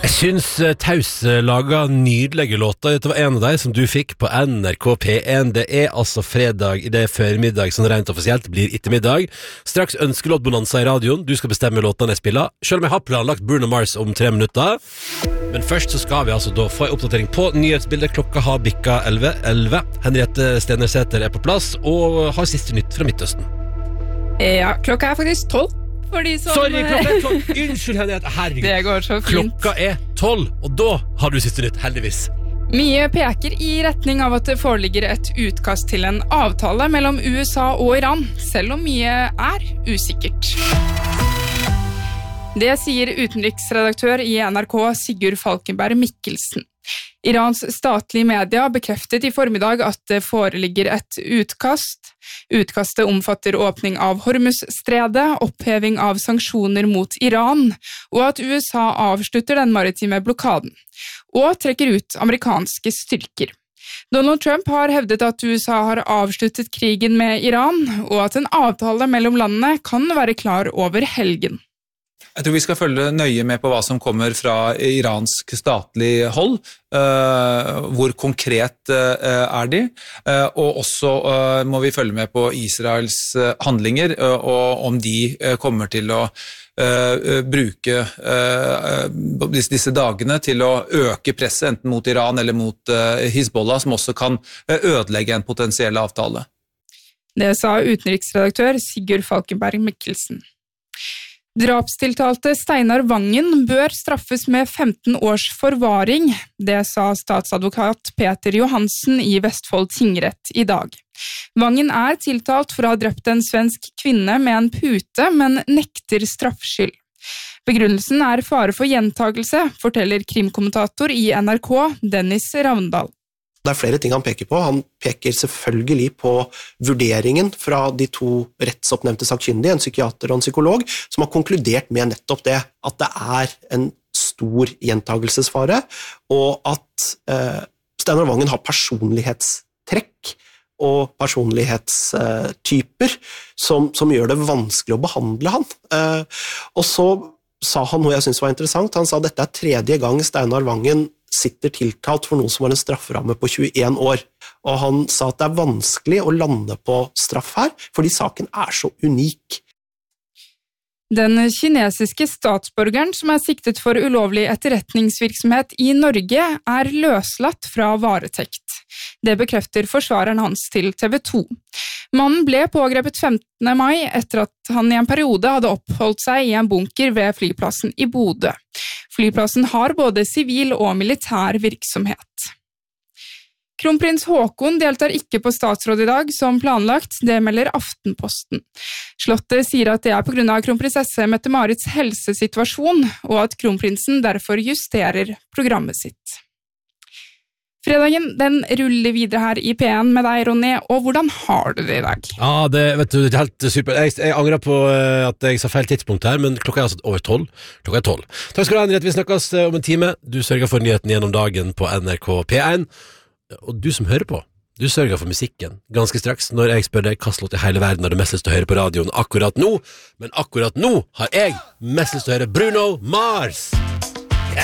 Jeg synes Taus lager nydelige låter. Dette var en av dem som du fikk på NRK P1. Det altså fredag i det førmiddag, sånn rent offisielt blir ettermiddag. Straks ønskelåtbonanza i radioen. Du skal bestemme låtene jeg spiller, selv om jeg har planlagt Bruno Mars om 3 minutter. Men først så skal vi altså da få en oppdatering på nyhetsbildet. Klokka har bikka 11. Henriette Stenersæter på plass og har siste nytt fra Midtøsten. Ja, klokka faktisk 12. Sorry, klokka 12. Unnskyld, Henriette. Herregud. Det går så fint. Klokka 12, og da har du siste nytt, heldigvis. Mye peker i retning av at det foreligger et utkast til en avtale mellom USA og Iran, selv om mye usikkert. Det sier utenriksredaktør i NRK Sigurd Falkenberg Mikkelsen. Irans statlige media bekreftet i formiddag at det foreligger et utkast. Utkastet omfatter åpning av Hormuzstredet, oppheving av sanksjoner mot Iran, og at USA avslutter den maritime blokaden, og trekker ut amerikanske styrker. Donald Trump har hevdet at USA har avsluttet krigen med Iran, og at en avtale mellom landene kan være klar over helgen. Jeg tror vi skal følge nøye med på hva som kommer fra iransk statlig hold, hvor konkret de, og også må vi følge med på Israels handlinger, og om de kommer til å bruke disse dagene til å øke presset enten mot Iran eller mot Hizbollah, som også kan ødelegge en potensiell avtale. Det sa utenriksredaktør Sigurd Falkenberg Mikkelsen. Drapstiltalte Steinar Vangen bør straffes med 15 års forvaring, det sa statsadvokat Peter Johansen i Vestfold tingrett i dag. Vangen tiltalt for å ha drept en svensk kvinne med en pute, men nekter straffskyld. Begrunnelsen fare for gjentagelse, forteller krimkommentator i NRK, Dennis Ravndal. Det flere ting han peker på. Han peker selvfølgelig på vurderingen fra de 2 rettsoppnevnte sakkyndige, en psykiater og en psykolog, som har konkludert med nettopp det, at det en stor gjentagelsesfare, og at Steinar Vangen har personlighetstrekk og personlighetstyper som gjør det vanskelig å behandle han. Og så sa han noe jeg synes var interessant. Han sa at dette 3. gang Steinar Vangen sitter tiltalt for noe som var en strafferamme på 21 år. Og han sa at det vanskelig å lande på straff her, fordi saken så unik. Den kinesiske statsborgeren som siktet for ulovlig etterretningsvirksomhet i Norge løslatt fra varetekt. Det bekrefter forsvareren hans til TV 2. Mannen ble pågrepet 15. mai etter at han i en periode hadde oppholdt seg i en bunker ved flyplassen i Bodø. Flyplassen har både sivil og militær virksomhet. Kronprins Haakon deltar ikke på statsråd i dag som planlagt, det melder Aftenposten. Slottet sier at det på grunn av kronprinsesse Mette-Marits helsesituasjon, og at kronprinsen derfor justerer programmet sitt. Fredagen, den ruller videre her i P1 med deg, Ronny, og hvordan har du det i dag? Ja, det er helt super. Jeg angrer på at jeg sa feil tidspunkt her, men klokka altså over 12. Klokka 12. Takk skal du ha, Henriette. Vi snakkes om en time. Du sørger for nyheten gjennom dagen på NRK P1. Og du som hører på, du sørger for musikken ganske straks når jeg spør deg hva slått i hele verden har du mest lyst til å høre på radioen akkurat nå. Men akkurat nå har jeg mest lyst til å høre Bruno Mars.